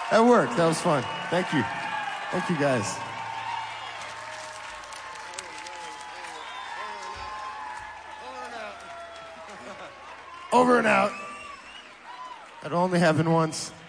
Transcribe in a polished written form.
That worked. That was fun. Thank you. Thank you, guys. Over and out. That only happened once.